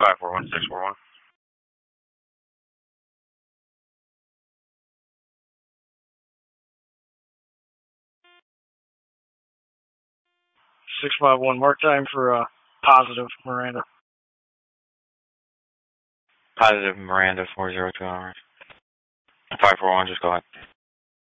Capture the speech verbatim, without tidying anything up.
Five four one six four one. Six five one. Mark time for uh, positive Miranda. Positive Miranda four zero two hours. Five four one. Just go ahead.